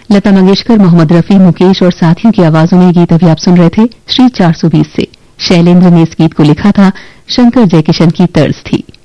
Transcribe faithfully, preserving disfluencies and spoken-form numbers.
लता मंगेशकर, मोहम्मद रफी, मुकेश और साथियों की आवाजों में गीत अभी आप सुन रहे थे श्री चार सौ बीस से। शैलेंद्र ने इस गीत को लिखा था, शंकर जयकिशन की तर्ज थी।